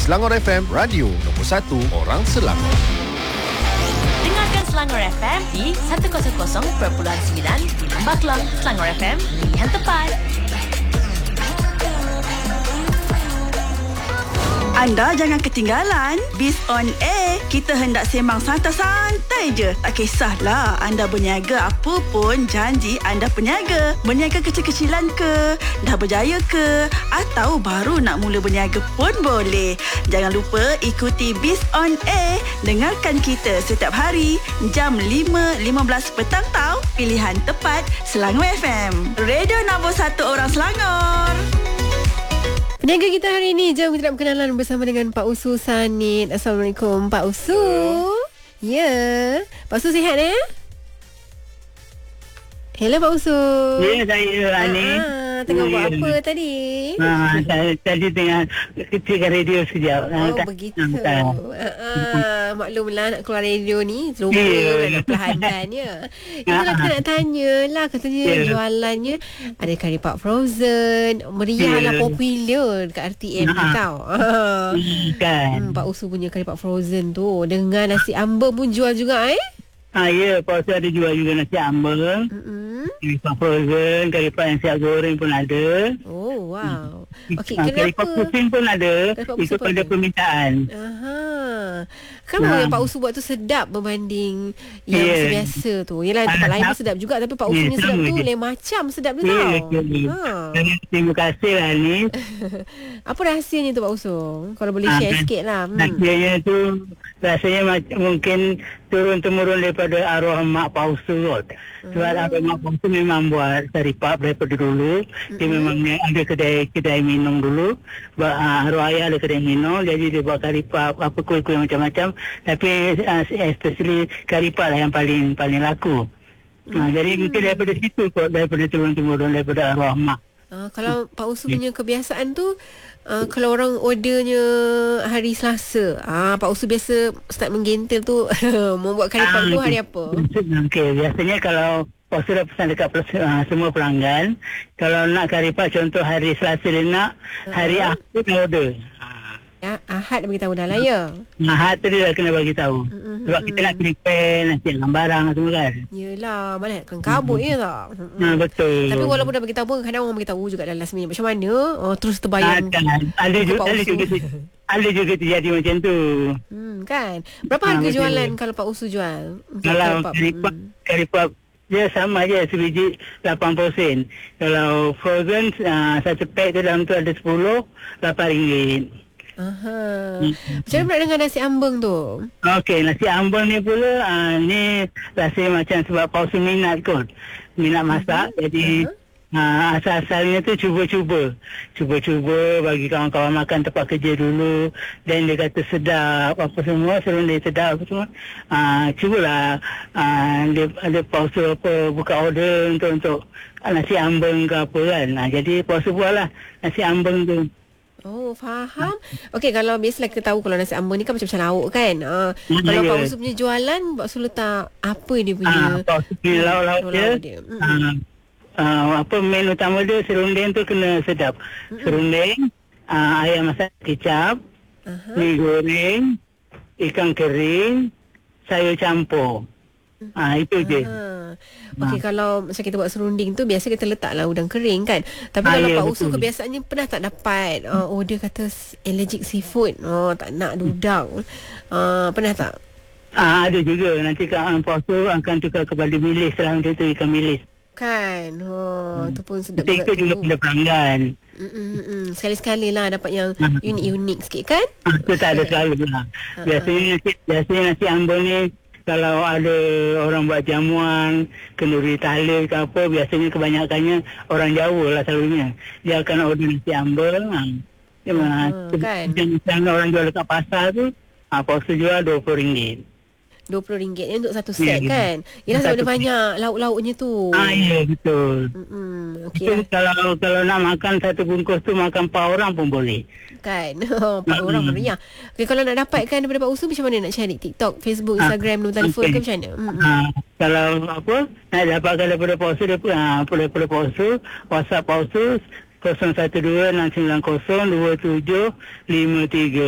Selangor FM, radio nombor 1 orang Selangor. Dengarkan Selangor FM di 100.9 di Lembah Kelang. Selangor FM, pilihan tepat. Anda jangan ketinggalan Biz on Air. Kita hendak sembang santai-santai je. Tak kisahlah anda berniaga apa pun, janji anda peniaga. Berniaga kecil-kecilan ke, dah berjaya ke, atau baru nak mula berniaga pun boleh. Jangan lupa ikuti Biz on Air. Dengarkan kita setiap hari jam 5.15 petang tau. Pilihan tepat Selangor FM, radio nombor 1 orang Selangor. Peniaga kita hari ini, jom kita nak berkenalan bersama dengan Pak Usu Sanid. Assalamualaikum Pak Usu. Ya, Pak Usu sihat ya? Hello Pak Usu. Ya, saya Ani. Tengah buat apa tadi? Tadi tengah kecilkan radio sekejap. Begitu. Maklumlah nak keluar radio ni lupa nak perlahan ya. Itulah kita nak tanya lah. Katanya jualannya ada kari pak frozen, meriah lah, popular dekat RTM ni tau. Kan. Pak Usu punya kari pak frozen tu dengan nasi ambeng pun jual juga Ya, Pak Usu ada jual juga nasi ambeng. Kari pak frozen, kari pak yang siap goreng pun ada. Oh, wow. Okey, kari pak pusing pun ada. Itu pada permintaan. Kenapa yang Pak Usu buat tu sedap berbanding yang biasa tu? Yelah, tempat lain pun sedap juga, tapi Pak Usu punya sedap tu lain macam sedap dia tau. Terima kasih lah ni. Apa rahsianya tu Pak Usu? Kalau boleh share sikit lah. Rahsianya tu rasanya mungkin turun-temurun daripada arwah mak Pak Usu kot. Sebab arwah mak Pak Usu memang buat kari pak daripada dulu. Dia memang ada kedai minum dulu. Arwah ayah ada kedai minum, jadi dia buat kari pak, apa kuih-kuih macam-macam. Tapi especially kari pak lah yang paling laku. Jadi mungkin daripada situ kot, daripada turun-temurun daripada arwah mak. Kalau Pak Usu punya kebiasaan tu, kalau orang ordernya hari Selasa, Pak Usu biasa start menggentil tu membuat kari pak tu hari apa? Okey, biasanya kalau Pak Usu dah pesan dekat semua pelanggan, kalau nak kari pak contoh hari Selasa dia nak, hari Ahad dia order. Ahad dah beritahu dah lah ya. Ahad tu dia dah kena bagi tahu. Sebab kita nak prepare nasi dengan barang semua kan. Yelah, mana nak kabut ya tak? Betul. Tapi walaupun dah bagi tahu pun kadang orang bagi tahu juga dalam last minute. Macam mana? Terus terbayang. Ada juga terjadi macam tu. Kan? Berapa harga jualan kalau Pak Usu jual? Kalau kari pak dia sama je, sebiji 80 sen. Kalau frozen satu pack tu dalam tu ada 10, RM8. Macam mana dengan nasi ambeng tu? Okey, nasi ambeng ni pula ni rasanya macam sebab Pak Usu minat kot. Minat masak. Jadi asal-asalnya tu cuba-cuba bagi kawan-kawan makan tempat kerja dulu. Dan dia kata sedap apa semua, serunding sedap apa semua. Cubalah dia Pak Usu buka order untuk nasi ambeng ke apa kan. Jadi Pak Usu buatlah nasi ambeng tu. Oh, faham. Okey, kalau biasalah kita tahu kalau nasi ambeng ni kan macam lauk kan. Kalau Pak Usu punya jualan, Pak Usu letak apa dia punya? Pak Usu punya lauk-lauk dia. Apa menu utama dia, serunding tu kena sedap. Serunding, ayam masak kicap, mi goreng, ikan kering, sayur campur. Itu je. Okey, kalau macam kita buat serunding tu biasa kita letaklah udang kering kan. Tapi kalau Pak Usu kebiasaannya pernah tak dapat order kata allergic seafood, tak nak udang. Pernah tak? Ada juga. Nanti Pak Usu akan tukar kepada milis lah, macam tu, ikan milis. Kan. Tu pun sedap. Itu juga pada pelanggan. Sekali-sekali lah dapat yang unik-unik sikit kan. Itu tak ada selalu lah. Biasanya nasi ambeng ni, kalau ada orang buat jamuan, kenduri tala ke apa, biasanya kebanyakannya orang Jawa lah selalunya. Dia akan order nasi ambeng. Kan? Macam orang jual dekat pasar tu, Pak Usu jual RM20. RM20 ni untuk satu set kan. Yelah, sebab ada banyak lauk-lauknya tu. Ya, betul. Okay. Kalau nak makan satu bungkus tu, makan 4 orang pun boleh. Kan. 4 orang meriah. Okay, kalau nak dapatkan daripada Pak Usu, macam mana nak cari? TikTok, Facebook, Instagram, nombor telefon ke macam mana? Kalau nak dapatkan daripada Pak Usu, daripada Pak Usu, WhatsApp Pak Usu 012 690 2753.